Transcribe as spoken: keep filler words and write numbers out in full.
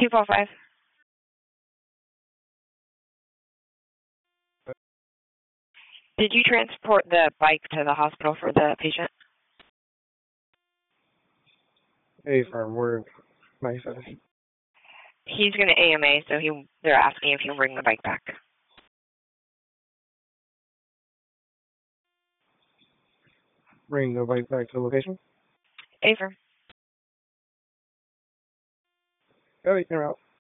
two four five. Did you transport the bike to the hospital for the patient? A firm, we're ninety-seven. He's going to A M A, so he they're asking if he'll bring the bike back. Bring the bike back to the location. A firm. Go, you're out.